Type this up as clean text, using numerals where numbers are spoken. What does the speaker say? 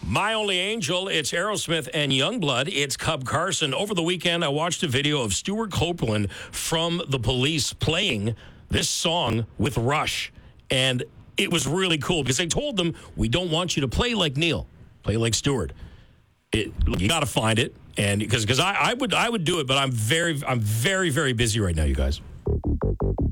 My Only Angel, it's Aerosmith and Youngblood. It's Cub Carson. Over the weekend, I watched a video of Stuart Copeland from The Police playing this song with Rush. And it was really cool because they told them, we don't want you to play like Neil. Play like Stuart. You got to find it. And because I would do it, but I'm very, very busy right now, you guys.